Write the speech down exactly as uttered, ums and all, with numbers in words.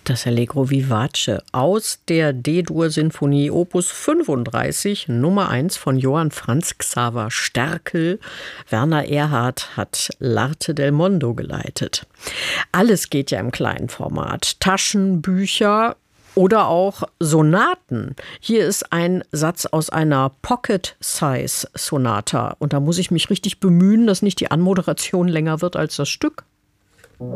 Das Allegro vivace aus der D-Dur-Sinfonie Opus fünfunddreißig, Nummer eins von Johann Franz Xaver Sterkel. Werner Erhard hat L'Arte del Mondo geleitet. Alles geht ja im kleinen Format. Taschenbücher oder auch Sonaten. Hier ist ein Satz aus einer Pocket-Size-Sonata. Und da muss ich mich richtig bemühen, dass nicht die Anmoderation länger wird als das Stück.